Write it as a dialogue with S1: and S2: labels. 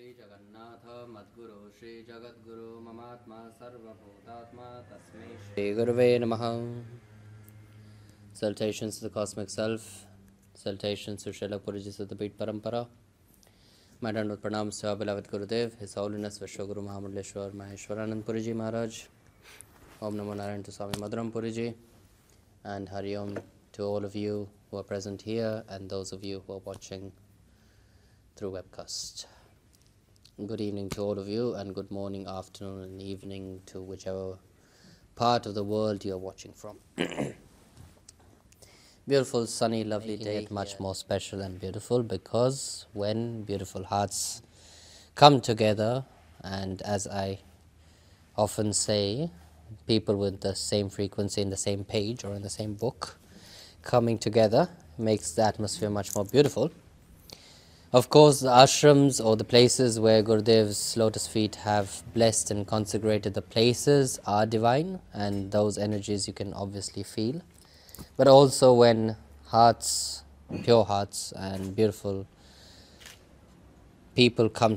S1: Jagannatha Madguru Shri Jagadguru Mamatma Sarvabhutatma Tasmai Shri Gurave Namaha. Salutations to the Cosmic Self. Salutations to Srila Puriji Siddhapeeth Parampara. My Dandavat Pranams to our beloved Gurudev, His Holiness Vishwaguru Mahamudleshwar Maheshwaranand Puriji Maharaj. Om Namo Narayan to Swami Madhuram Puriji. And Hari Om to all of you who are present here and those of you who are watching through webcast. Good evening to all of you, and good morning, afternoon, and evening to whichever part of the world you are watching from. Beautiful, sunny, lovely day. It much more special and beautiful because when beautiful hearts come together, and as I often say, people with the same frequency in the same page or in the same book coming together makes the atmosphere much more beautiful. Of course, the ashrams or the places where Gurudev's lotus feet have blessed and consecrated the places are divine, and those energies you can obviously feel. But also when hearts, pure hearts and beautiful people come